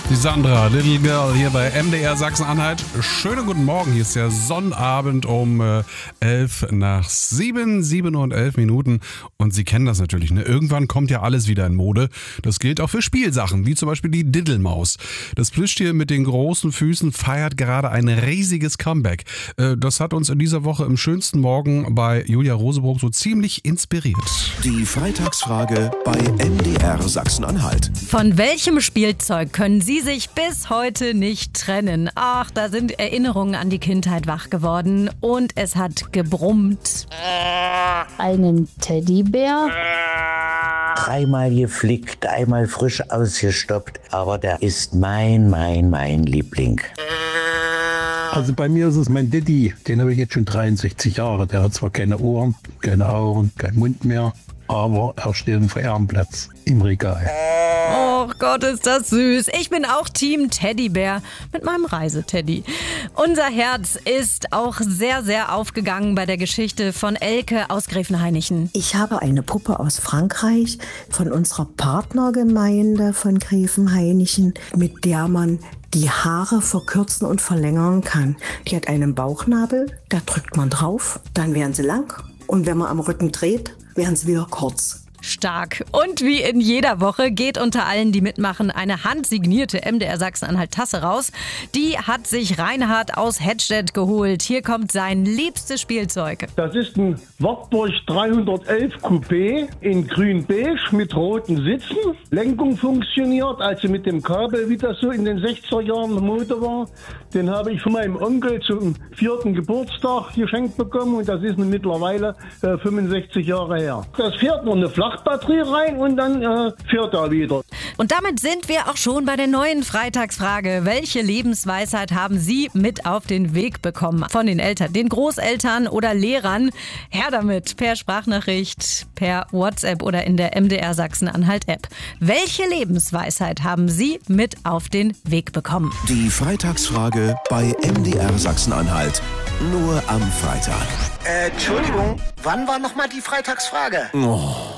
Die Sandra, Little Girl hier bei MDR Sachsen-Anhalt. Schönen guten Morgen, hier ist der Sonnabend um 7 Uhr und 11 Minuten. Und Sie kennen das natürlich, ne? Irgendwann kommt ja alles wieder in Mode. Das gilt auch für Spielsachen, wie zum Beispiel die Diddelmaus. Das Plüschtier mit den großen Füßen feiert gerade ein riesiges Comeback. Das hat uns in dieser Woche im schönsten Morgen bei Julia Roseburg so ziemlich inspiriert. Die Freitagsfrage bei MDR Sachsen-Anhalt. Von welchem Spielzeug können Sie sich bis heute nicht trennen? Ach, da sind Erinnerungen an die Kindheit wach geworden und es hat gebrummt. Einen Teddybär. Dreimal geflickt, einmal frisch ausgestoppt, aber der ist mein Liebling. Also bei mir ist es mein Daddy, den habe ich jetzt schon 63 Jahre. Der hat zwar keine Ohren, keine Augen, keinen Mund mehr, aber er steht auf dem Ehrenplatz im Regal. Oh Gott, ist das süß. Ich bin auch Team Teddybär mit meinem Reiseteddy. Unser Herz ist auch sehr, sehr aufgegangen bei der Geschichte von Elke aus Gräfenhainichen. Ich habe eine Puppe aus Frankreich von unserer Partnergemeinde von Gräfenhainichen, mit der man die Haare verkürzen und verlängern kann. Die hat einen Bauchnabel, da drückt man drauf, dann werden sie lang. Und wenn man am Rücken dreht, werden sie wieder kurz. Stark. Und wie in jeder Woche geht unter allen, die mitmachen, eine handsignierte MDR Sachsen-Anhalt-Tasse raus. Die hat sich Reinhard aus Hedstedt geholt. Hier kommt sein liebstes Spielzeug. Das ist ein Wartburg 311 Coupé in grün-beige mit roten Sitzen. Lenkung funktioniert, also mit dem Kabel, wie das so in den 60er Jahren Mode war. Den habe ich von meinem Onkel zum 4. Geburtstag geschenkt bekommen und das ist mittlerweile 65 Jahre her. Das fährt nur eine Flachbatterie rein und dann fährt er wieder. Und damit sind wir auch schon bei der neuen Freitagsfrage. Welche Lebensweisheit haben Sie mit auf den Weg bekommen? Von den Eltern, den Großeltern oder Lehrern? Her damit, per Sprachnachricht, per WhatsApp oder in der MDR Sachsen-Anhalt-App. Welche Lebensweisheit haben Sie mit auf den Weg bekommen? Die Freitagsfrage bei MDR Sachsen-Anhalt. Nur am Freitag. Entschuldigung, wann war nochmal die Freitagsfrage? Oh.